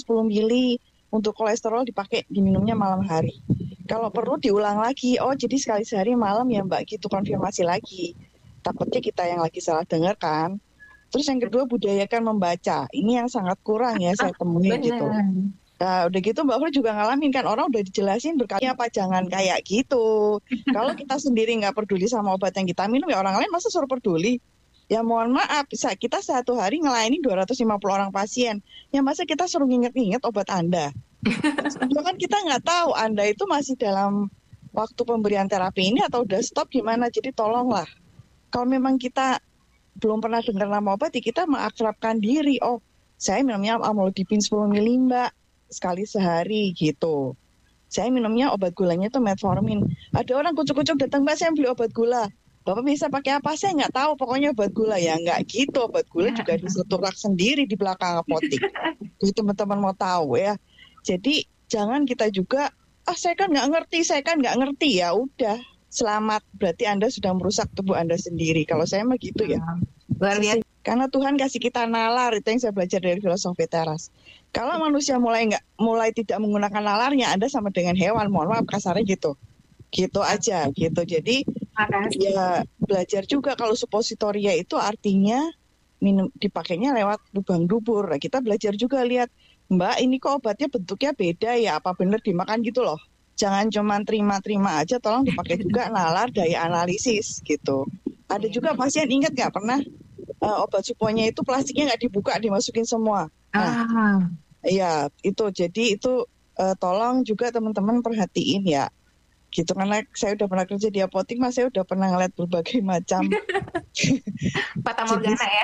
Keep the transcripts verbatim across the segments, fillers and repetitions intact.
sepuluh mili untuk kolesterol dipakai diminumnya malam hari. Kalau perlu diulang lagi, oh jadi sekali sehari malam ya Mbak, gitu konfirmasi lagi. Takutnya kita yang lagi salah dengar kan. Terus yang kedua, budayakan membaca. Ini yang sangat kurang ya saya temui gitu. Benar. Nah, udah gitu Mbak Fur juga ngalamin kan, orang udah dijelasin berkali apa jangan kayak gitu. Kalau kita sendiri nggak peduli sama obat yang kita minum, ya orang lain masa suruh peduli? Ya mohon maaf, bisa kita satu hari ngelayani dua ratus lima puluh orang pasien. Ya masa kita suruh nginget-nginget obat Anda? Itu kan kita nggak tahu Anda itu masih dalam waktu pemberian terapi ini atau udah stop gimana. Jadi tolonglah, kalau memang kita belum pernah dengar nama obat, ya kita mengakrabkan diri. Oh, saya minumnya amlodipin sepuluh mili Mbak, sekali sehari gitu. Saya minumnya obat gulanya itu metformin. Ada orang kucuk-kucuk datang, Mbak saya beli obat gula. Bapak bisa pakai apa? Saya nggak tahu, pokoknya obat gula. Ya nggak gitu, obat gula juga disutur rak sendiri di belakang apotik. Jadi teman-teman mau tahu ya. Jadi jangan kita juga, ah saya kan nggak ngerti, saya kan nggak ngerti. Ya udah, selamat. Berarti Anda sudah merusak tubuh Anda sendiri. Kalau saya mah gitu ya. Luar biasa. Karena Tuhan kasih kita nalar, itu yang saya belajar dari filosofi teras. Kalau manusia mulai nggak, mulai tidak menggunakan nalarnya, Anda sama dengan hewan. Mohon maaf kasarnya gitu, gitu aja, gitu. Jadi Makasih. ya belajar juga kalau supositoria itu artinya minum dipakainya lewat lubang dubur. Nah, kita belajar juga lihat, Mbak ini kok obatnya bentuknya beda ya, apa benar dimakan gitu loh. Jangan cuma terima-terima aja, tolong dipakai juga nalar daya analisis gitu. Ada juga pasien ingat nggak pernah uh, obat suponya itu plastiknya nggak dibuka, dimasukin semua. Nah, Ah, iya itu. Jadi itu uh, tolong juga teman-teman perhatiin ya. Gitu, karena saya udah pernah kerja di apotik, mas saya udah pernah ngeliat berbagai macam Fata jenis Morgana ya.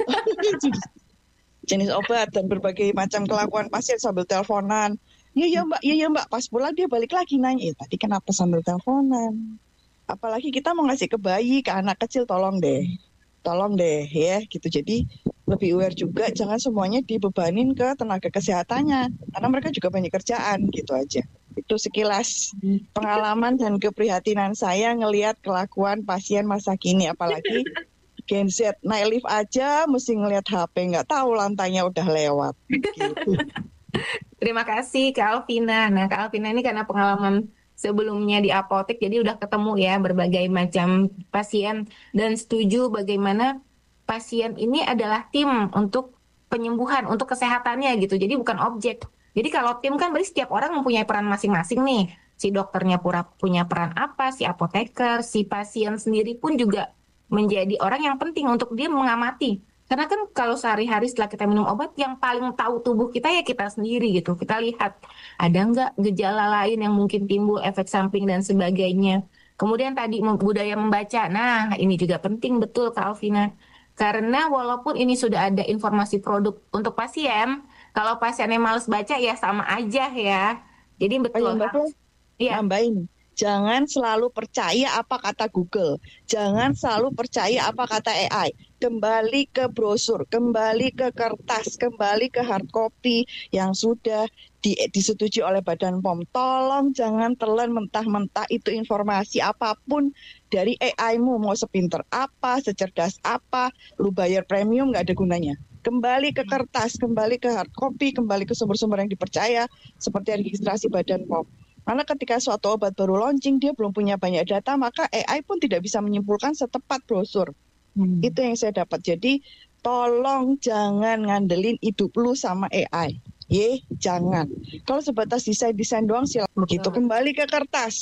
jenis obat dan berbagai macam kelakuan pasien sambil teleponan. Iya ya mbak, iya ya mbak. Pas pulang dia balik lagi nanya, eh, tadi kenapa sambil teleponan? Apalagi kita mau ngasih ke bayi, ke anak kecil, tolong deh, tolong deh ya gitu. Jadi lebih aware juga, jangan semuanya dibebanin ke tenaga kesehatannya, karena mereka juga banyak kerjaan gitu aja. Itu sekilas pengalaman dan keprihatinan saya ngelihat kelakuan pasien masa kini, apalagi Gen Z naik lift aja mesti ngelihat H P, nggak tahu lantainya udah lewat. Gitu. Terima kasih Kak Alvina. Nah, Kak Alvina ini karena pengalaman sebelumnya di apotek, jadi udah ketemu ya berbagai macam pasien dan setuju bagaimana pasien ini adalah tim untuk penyembuhan, untuk kesehatannya gitu. Jadi bukan objek. Jadi kalau tim kan berarti setiap orang mempunyai peran masing-masing nih. Si dokternya pura punya peran apa, si apoteker, si pasien sendiri pun juga menjadi orang yang penting untuk dia mengamati. Karena kan kalau sehari-hari setelah kita minum obat, yang paling tahu tubuh kita ya kita sendiri gitu. Kita lihat ada nggak gejala lain yang mungkin timbul, efek samping dan sebagainya. Kemudian tadi mem- budaya membaca. Nah, ini juga penting betul Kak Alvina. Karena walaupun ini sudah ada informasi produk untuk pasien, kalau pasiennya males baca ya sama aja ya. Jadi Oh ya betul. Mbak Flo, Iya, nambahin. Jangan selalu percaya apa kata Google. Jangan selalu percaya apa kata A I. Kembali ke brosur, kembali ke kertas, kembali ke hard copy yang sudah di, disetujui oleh Badan P O M. Tolong jangan telan mentah-mentah itu informasi apapun dari A I-mu. Mau sepinter apa, secerdas apa, lu bayar premium nggak ada gunanya. Kembali ke kertas, kembali ke hard copy, kembali ke sumber-sumber yang dipercaya seperti registrasi Badan P O M. Karena ketika suatu obat baru launching, dia belum punya banyak data, maka A I pun tidak bisa menyimpulkan setepat brosur. Hmm. Itu yang saya dapat. Jadi, tolong jangan ngandelin hidup lu sama A I. Ye, jangan. Kalau sebatas desain-desain doang, silakan. Gitu. Kembali ke kertas.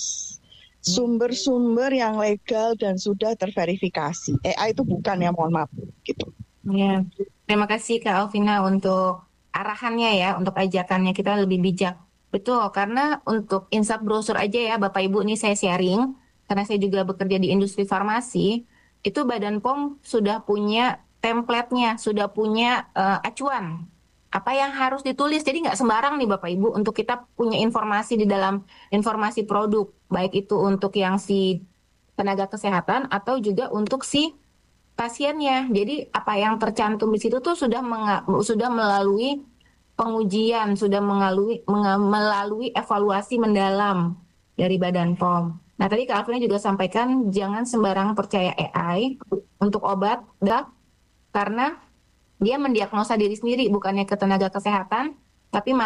Sumber-sumber yang legal dan sudah terverifikasi. A I itu bukan ya, mohon maaf. Gitu. Ya. Terima kasih Kak Alvina untuk arahannya ya, untuk ajakannya kita lebih bijak. Betul, karena untuk insert brosur aja ya Bapak Ibu, ini saya sharing, karena saya juga bekerja di industri farmasi, itu Badan P O M sudah punya template-nya, sudah punya eh, acuan. Apa yang harus ditulis, jadi nggak sembarang nih Bapak Ibu, untuk kita punya informasi di dalam informasi produk, baik itu untuk yang si tenaga kesehatan atau juga untuk si pasiennya. Jadi apa yang tercantum di situ tuh sudah menga- sudah melalui pengujian, sudah melalui menga- melalui evaluasi mendalam dari Badan P O M. Nah, tadi Kak Alvina juga sampaikan jangan sembarang percaya A I untuk obat, dah, karena dia mendiagnosa diri sendiri bukannya ke tenaga kesehatan, tapi